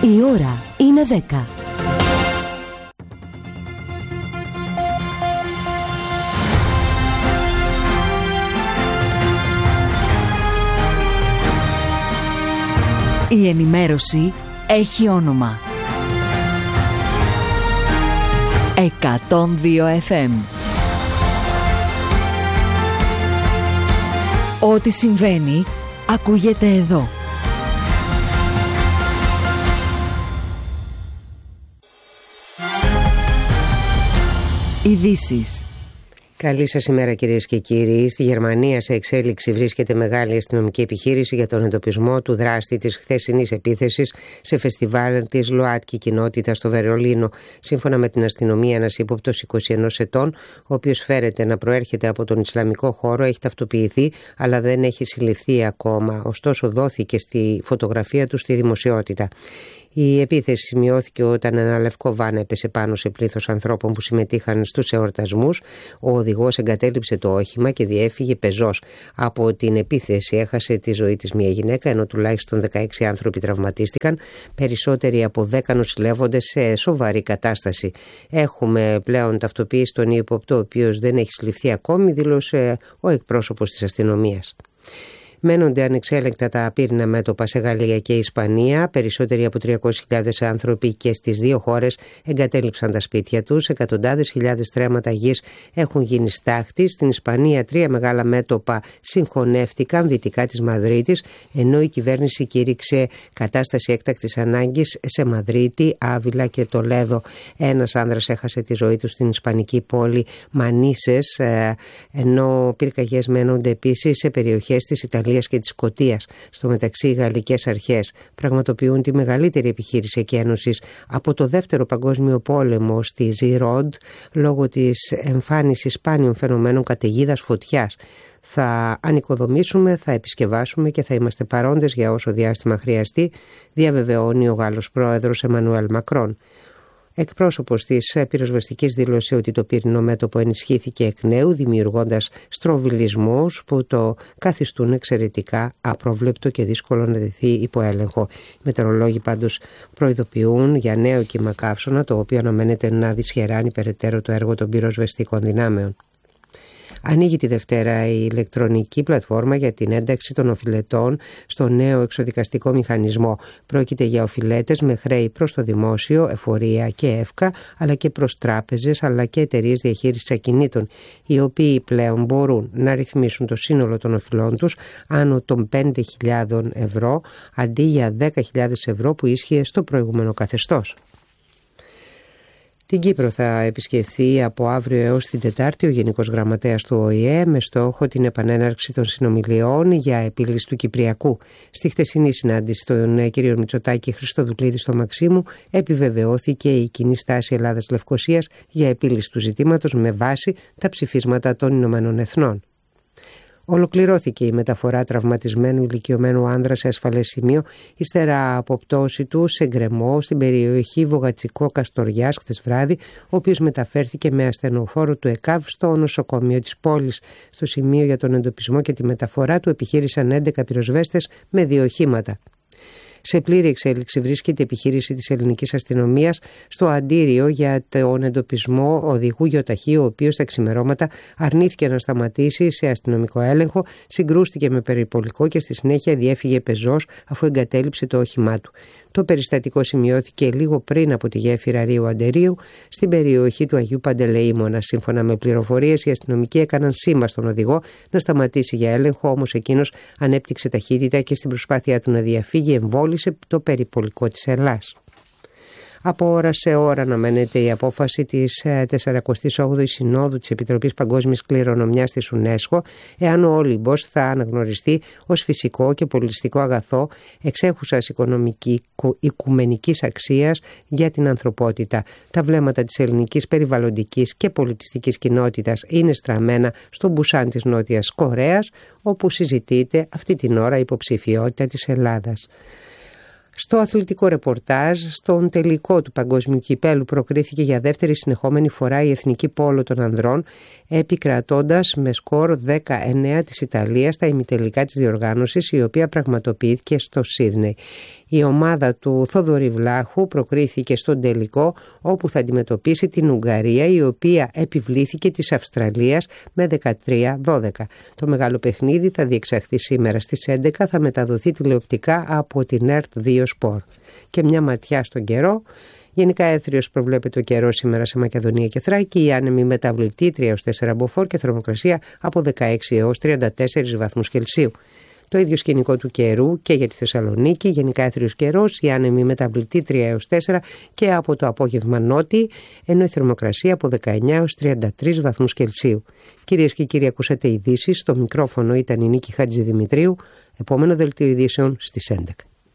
Η ώρα είναι 10. Η ενημέρωση έχει όνομα. 102 FM. Ό,τι συμβαίνει, ακούγεται εδώ. Ειδήσεις. Καλή σας ημέρα κυρίες και κύριοι. Στη Γερμανία σε εξέλιξη βρίσκεται μεγάλη αστυνομική επιχείρηση για τον εντοπισμό του δράστη της χθεσινής επίθεσης σε φεστιβάλ της ΛΟΑΤΚΙ κοινότητα στο Βερολίνο. Σύμφωνα με την αστυνομία, ένας ύποπτος 21 ετών, ο οποίος φέρεται να προέρχεται από τον Ισλαμικό χώρο, έχει ταυτοποιηθεί αλλά δεν έχει συλληφθεί ακόμα. Ωστόσο δόθηκε στη φωτογραφία του στη δημοσιότητα. Η επίθεση σημειώθηκε όταν ένα λευκό βάν έπεσε πάνω σε πλήθος ανθρώπων που συμμετείχαν στους εορτασμούς. Ο οδηγός εγκατέλειψε το όχημα και διέφυγε πεζός. Από την επίθεση έχασε τη ζωή της μια γυναίκα, ενώ τουλάχιστον 16 άνθρωποι τραυματίστηκαν, περισσότεροι από 10 νοσηλεύονται σε σοβαρή κατάσταση. Έχουμε πλέον ταυτοποιήσει τον ύποπτο, ο οποίος δεν έχει συλληφθεί ακόμη, δήλωσε ο εκπρόσωπος της αστυνομίας. Μένονται ανεξέλεγκτα τα πύρινα μέτωπα σε Γαλλία και Ισπανία. Περισσότεροι από 300.000 άνθρωποι και στις δύο χώρες εγκατέλειψαν τα σπίτια τους. Εκατοντάδες χιλιάδες στρέμματα γης έχουν γίνει στάχτη. Στην Ισπανία 3 μεγάλα μέτωπα συγχωνεύτηκαν δυτικά της Μαδρίτης, ενώ η κυβέρνηση κήρυξε κατάσταση έκτακτης ανάγκης σε Μαδρίτη, Άβυλα και Τολέδο. Ένας άνδρας έχασε τη ζωή του στην ισπανική πόλη Μανίσες, ενώ πυρκαγιές μένονται επίσης σε περιοχές της Ιταλίας και της Σκωτίας. Στο μεταξύ, οι γαλλικές αρχές πραγματοποιούν τη μεγαλύτερη επιχείρηση εκένωσης από το Δεύτερο Παγκόσμιο Πόλεμο στη Ζιρόντ λόγω της εμφάνισης σπάνιων φαινομένων καταιγίδας φωτιάς. Θα ανοικοδομήσουμε, θα επισκευάσουμε και θα είμαστε παρόντες για όσο διάστημα χρειαστεί, διαβεβαιώνει ο Γάλλος πρόεδρος Εμμανουέλ Μακρόν. Εκπρόσωπος της πυροσβεστικής δήλωσε ότι το πύρινο μέτωπο ενισχύθηκε εκ νέου, δημιουργώντας στροβιλισμούς που το καθιστούν εξαιρετικά απρόβλεπτο και δύσκολο να τεθεί υπό έλεγχο. Οι μετεωρολόγοι πάντως προειδοποιούν για νέο κύμα καύσωνα, το οποίο αναμένεται να δυσχεράνει περαιτέρω το έργο των πυροσβεστικών δυνάμεων. Ανοίγει τη Δευτέρα η ηλεκτρονική πλατφόρμα για την ένταξη των οφειλετών στο νέο εξοδικαστικό μηχανισμό. Πρόκειται για οφειλέτες με χρέη προς το δημόσιο, εφορία και εύκα, αλλά και προς τράπεζες, αλλά και εταιρείες διαχείρισης ακινήτων, οι οποίοι πλέον μπορούν να ρυθμίσουν το σύνολο των οφειλών τους άνω των 5.000 ευρώ, αντί για 10.000 ευρώ που ίσχυε στο προηγούμενο καθεστώς. Την Κύπρο θα επισκεφθεί από αύριο έως την Τετάρτη ο Γενικός Γραμματέας του ΟΗΕ με στόχο την επανέναρξη των συνομιλιών για επίλυση του Κυπριακού. Στη χθεσινή συνάντηση των κ. Μητσοτάκη Χριστοδουλίδη στο Μαξίμου επιβεβαιώθηκε η κοινή στάση Ελλάδας-Λευκωσίας για επίλυση του ζητήματος με βάση τα ψηφίσματα των Ηνωμένων Εθνών. Ολοκληρώθηκε η μεταφορά τραυματισμένου ηλικιωμένου άνδρα σε ασφαλές σημείο ύστερα από πτώση του σε γκρεμό στην περιοχή Βογατσικό-Καστοριάς χθες βράδυ, ο οποίος μεταφέρθηκε με ασθενοφόρο του ΕΚΑΒ στο νοσοκομείο της πόλης. Στο σημείο για τον εντοπισμό και τη μεταφορά του επιχείρησαν 11 πυροσβέστες με 2 οχήματα. Σε πλήρη εξέλιξη βρίσκεται η επιχείρηση της ελληνικής αστυνομίας στο αντίριο για τον εντοπισμό οδηγού γεωταχείου, ο οποίος τα ξημερώματα αρνήθηκε να σταματήσει σε αστυνομικό έλεγχο, συγκρούστηκε με περιπολικό και στη συνέχεια διέφυγε πεζός αφού εγκατέλειψε το όχημά του. Το περιστατικό σημειώθηκε λίγο πριν από τη γέφυρα Ρίου Αντερίου στην περιοχή του Αγίου Παντελεήμονα. Σύμφωνα με πληροφορίες, οι αστυνομικοί έκαναν σήμα στον οδηγό να σταματήσει για έλεγχο, όμως εκείνος ανέπτυξε ταχύτητα και στην προσπάθειά του να διαφύγει εμβόλισε το περιπολικό της Ελλάς. Από ώρα σε ώρα αναμένεται η απόφαση της 48ης Συνόδου της Επιτροπής Παγκόσμιας Κληρονομιάς της UNESCO, εάν ο Όλυμπος θα αναγνωριστεί ως φυσικό και πολιτιστικό αγαθό εξέχουσας οικουμενικής αξίας για την ανθρωπότητα. Τα βλέμματα της ελληνικής περιβαλλοντικής και πολιτιστικής κοινότητας είναι στραμμένα στο Μπουσάν της Νότιας Κορέας, όπου συζητείται αυτή την ώρα η υποψηφιότητα της Ελλάδας. Στο αθλητικό ρεπορτάζ, στον τελικό του Παγκόσμιου Κυπέλου προκρίθηκε για δεύτερη συνεχόμενη φορά η εθνική πόλο των ανδρών, επικρατώντας με σκορ 19 της Ιταλίας στα ημιτελικά της διοργάνωσης, η οποία πραγματοποιήθηκε στο Σίδνεϊ. Η ομάδα του Θοδωρή Βλάχου προκρίθηκε στον τελικό, όπου θα αντιμετωπίσει την Ουγγαρία, η οποία επιβλήθηκε της Αυστραλίας με 13-12. Το μεγάλο παιχνίδι θα διεξαχθεί σήμερα στις 11, θα μεταδοθεί τηλεοπτικά από την ΕΡΤ2 Sport. Και μια ματιά στον καιρό. Γενικά έθριος προβλέπεται ο καιρός σήμερα σε Μακεδονία και Θράκη, η άνεμη μεταβλητή 3-4 μποφόρ και θερμοκρασία από 16 έως 34 βαθμούς Κελσίου. Το ίδιο σκηνικό του καιρού και για τη Θεσσαλονίκη, γενικά έθριος καιρός, η άνεμη μεταβλητή 3 έως 4 και από το απόγευμα νότι, ενώ η θερμοκρασία από 19 έως 33 βαθμούς Κελσίου. Κυρίες και κύριοι, ακούσατε ειδήσεις, στο μικρόφωνο ήταν η Νίκη Χατζηδημητρίου, επόμενο δελτίο ειδήσεων στις 11.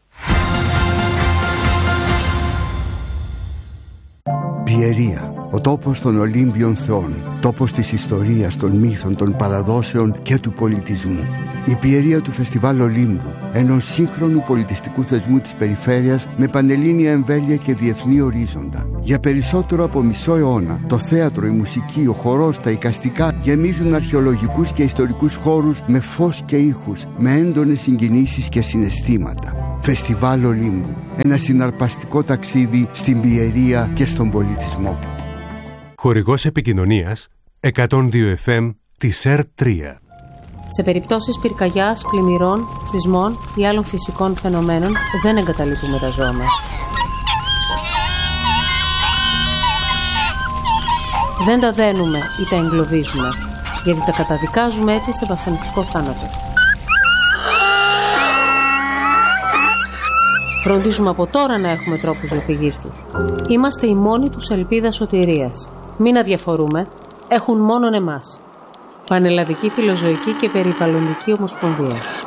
Πιερία, ο τόπος των Ολύμπιων θεών, τόπος της ιστορίας, των μύθων, των παραδόσεων και του πολιτισμού. Η Πιερία του Φεστιβάλ Ολύμπου, ενός σύγχρονου πολιτιστικού θεσμού της περιφέρειας με πανελλήνια εμβέλεια και διεθνή ορίζοντα. Για περισσότερο από μισό αιώνα, το θέατρο, η μουσική, ο χορός, τα εικαστικά γεμίζουν αρχαιολογικούς και ιστορικούς χώρους με φως και ήχους, με έντονες συγκινήσεις και συναισθήματα. Φεστιβάλ Ολύμπου, ένα συναρπαστικό ταξίδι στην Πιερία και στον πολιτισμό. Χορηγός επικοινωνίας 102 FM της ΕΡΤ3. Σε περιπτώσεις πυρκαγιάς, πλημμυρών, σεισμών ή άλλων φυσικών φαινομένων δεν εγκαταλείπουμε τα ζώα μας. Δεν τα δένουμε ή τα εγκλωβίζουμε, γιατί τα καταδικάζουμε έτσι σε βασανιστικό θάνατο. Φροντίζουμε από τώρα να έχουμε τρόπους διαφυγής τους. Είμαστε η μόνη τους ελπίδα σωτηρίας. Μην αδιαφορούμε, έχουν μόνον εμάς. Πανελλαδική Φιλοζωική και Περιβαλλοντική Ομοσπονδία.